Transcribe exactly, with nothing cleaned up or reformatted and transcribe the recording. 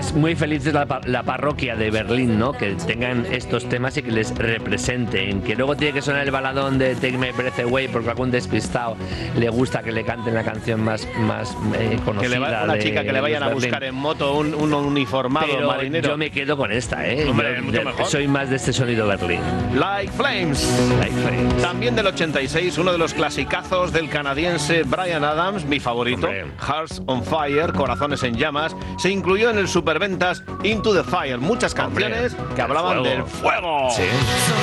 pues muy felices la, la parroquia de Berlín, ¿no? Que tengan estos temas y que les representen. Que luego tiene que sonar el baladón de Take My Breath Away porque algún despistado le gusta que le canten la canción más, más eh, conocida. Que le va, una de, chica que le vayan a Berlín. buscar en moto un, un uniformado Pero marinero. yo me quedo con esta, ¿eh? Hombre, yo, mucho de, mejor. Soy más de este sonido Berlín. Like Flames. Like Flames. También del ochenta y seis, uno de los clasicazos del canadiense Bryan Adams, mi favorito, Hombre. Hearts on Fire, Corazones en Llamas, se incluyó en el superventas Into the Fire. Muchas canciones Hombre, que hablaban fuego. del fuego. Sí.